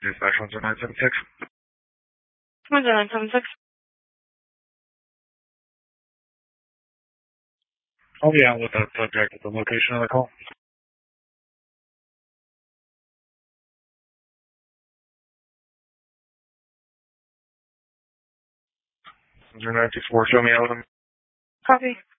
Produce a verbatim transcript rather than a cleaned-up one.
Dispatch one zero nine seven six. one zero nine seven six. I'll be out with that subject at the location of the call. zero nine six four, show me out of them. Copy.